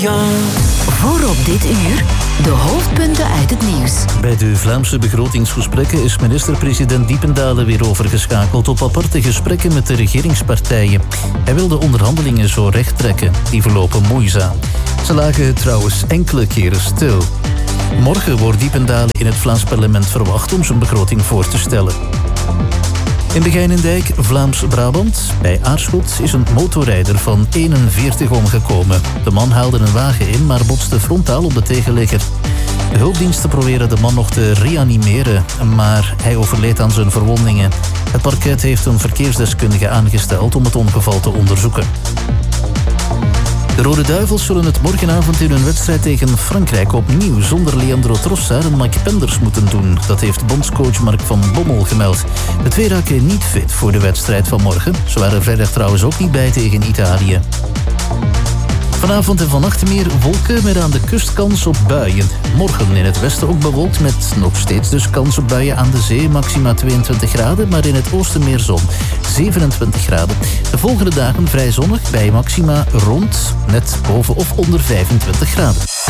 jou. Voor op dit uur de hoofdpunten uit het nieuws. Bij de Vlaamse begrotingsgesprekken is minister-president Diependalen weer overgeschakeld op aparte gesprekken met de regeringspartijen. Hij wil de onderhandelingen zo recht trekken. Die verlopen moeizaam. Ze lagen trouwens enkele keren stil. Morgen wordt Diependalen in het Vlaams parlement verwacht om zijn begroting voor te stellen. In Begijnendijk, Vlaams-Brabant, bij Aarschot, is een motorrijder van 41 omgekomen. De man haalde een wagen in, maar botste frontaal op de tegenligger. De hulpdiensten proberen de man nog te reanimeren, maar hij overleed aan zijn verwondingen. Het parket heeft een verkeersdeskundige aangesteld om het ongeval te onderzoeken. De Rode Duivels zullen het morgenavond in hun wedstrijd tegen Frankrijk opnieuw zonder Leandro Trossard en Mike Penders moeten doen. Dat heeft bondscoach Mark van Bommel gemeld. De twee raken niet fit voor de wedstrijd van morgen. Ze waren vrijdag trouwens ook niet bij tegen Italië. Vanavond en vannacht meer wolken met aan de kust kans op buien. Morgen in het westen ook bewolkt met nog steeds dus kans op buien aan de zee. Maxima 22 graden, maar in het oosten meer zon. 27 graden. De volgende dagen vrij zonnig bij maxima rond net boven of onder 25 graden.